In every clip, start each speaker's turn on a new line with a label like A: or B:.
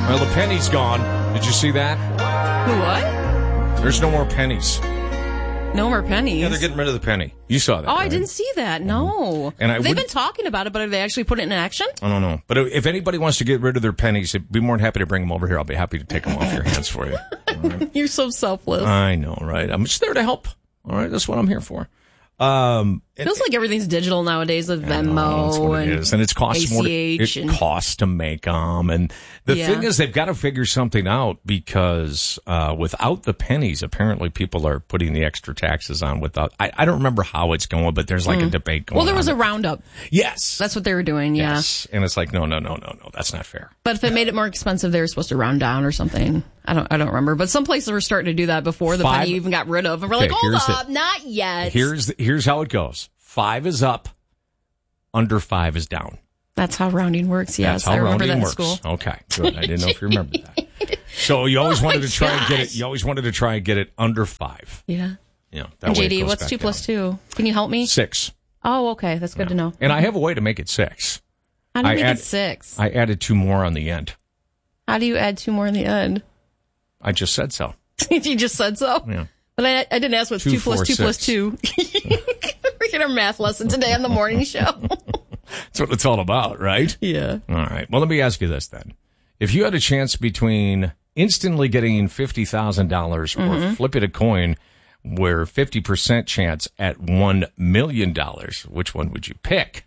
A: Well, the penny's gone. Did you see that?
B: What?
A: There's no more pennies.
B: No more pennies?
A: Yeah, they're getting rid of the penny. You saw that,
B: Oh,
A: right?
B: I didn't see that. No.
A: And
B: They've been talking about it, but have they actually put it in action?
A: I don't know. But if anybody wants to get rid of their pennies, I'd be more than happy to bring them over here. I'll be happy to take them off your hands for you. Right?
B: You're so selfless.
A: I know, right? I'm just there to help. All right, that's what I'm here for.
B: Feels like everything's digital nowadays with Venmo
A: that's what
B: and
A: it is. And it costs more. It costs to make them. And the thing is, they've got to figure something out because without the pennies, apparently people are putting the extra taxes on without. I don't remember how it's going, but there's like a debate going on.
B: Well, there was a roundup.
A: Yes.
B: That's what they were doing, yeah.
A: Yes. And it's like, no, that's not fair.
B: But if it made it more expensive, they were supposed to round down or something. I don't remember. But some places were starting to do that before the penny even got rid of. And we're like, hold up, not yet.
A: Here's how it goes. 5 is up, under 5 is down.
B: That's how rounding works, yes.
A: That's how
B: I remember
A: rounding
B: that in
A: works.
B: school.
A: Okay, good. I didn't know if you remembered that. So you always wanted to try and get it. You always wanted to try and get it under 5.
B: Yeah.
A: Yeah.
B: And JD, what's 2 plus 2? Can you help me?
A: 6.
B: Oh, okay. That's good to know.
A: And I have a way to make it 6.
B: How do you make it 6?
A: I added 2 more on the end.
B: How do you add 2 more in the end?
A: I just said so.
B: You just said so?
A: Yeah.
B: But I didn't ask what's 2 plus 2 plus 2. We're getting our math lesson today on the morning show.
A: That's what it's all about, right?
B: Yeah.
A: All right. Well, let me ask you this then. If you had a chance between instantly getting $50,000 or flipping a coin where 50% chance at $1 million, which one would you pick?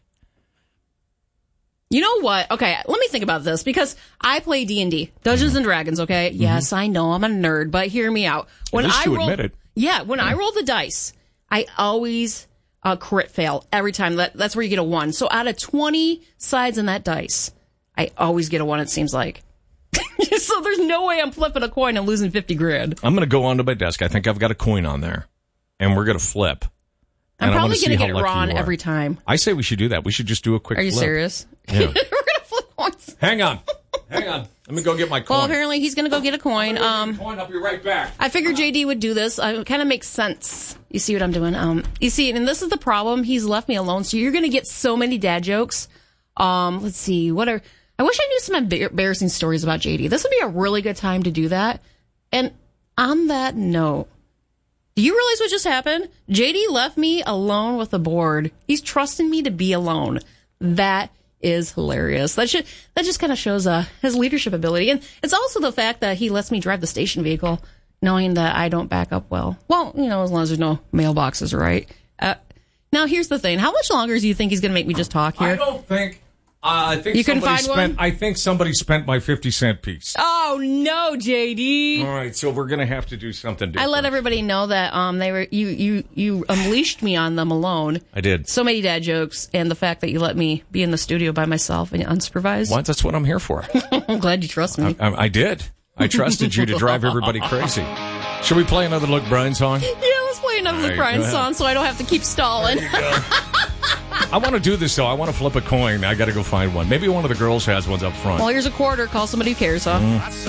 B: You know what? Okay, let me think about this because I play D&D, Dungeons and Dragons, okay? Yes, I know I'm a nerd, but hear me out.
A: When I admit it.
B: Yeah, when I roll the dice, I always crit fail every time. That's where you get a 1. So out of 20 sides in that dice, I always get a 1, it seems like. So there's no way I'm flipping a coin and losing 50 grand.
A: I'm going to go onto my desk. I think I've got a coin on there, and we're going to flip.
B: I'm probably going to get it wrong every time.
A: I say we should do that. We should just do a quick flip.
B: Are you serious?
A: Yeah.
B: We're going to flip coins.
A: Hang on. Let me go get my coin.
B: Well, apparently he's going to go get a coin.
A: I'll be right back.
B: I figured JD would do this. It kind of makes sense. You see what I'm doing? You see, and this is the problem. He's left me alone, so you're going to get so many dad jokes. Let's see. I wish I knew some embarrassing stories about JD. This would be a really good time to do that. And on that note, do you realize what just happened? JD left me alone with the board. He's trusting me to be alone. That is hilarious. That just kind of shows his leadership ability. And it's also the fact that he lets me drive the station vehicle, knowing that I don't back up well. Well, as long as there's no mailboxes, right? Now, here's the thing. How much longer do you think he's going to make me just talk here?
A: I don't think... I think
B: you couldn't find one?
A: I think somebody spent my 50-cent piece.
B: Oh, no, JD.
A: All right, so we're going to have to do something different.
B: I let everybody know that you unleashed me on them alone.
A: I did.
B: So many dad jokes, and the fact that you let me be in the studio by myself and unsupervised.
A: What? That's what I'm here for.
B: I'm glad you trust me.
A: I did. I trusted you to drive everybody crazy. Should we play another Luke Bryan song?
B: Yeah, let's play another Luke Bryan song so I don't have to keep stalling.
A: There you go. I want to do this, though. I want to flip a coin. I got to go find one. Maybe one of the girls has ones up front.
B: Well, here's a quarter. Call somebody who cares, huh?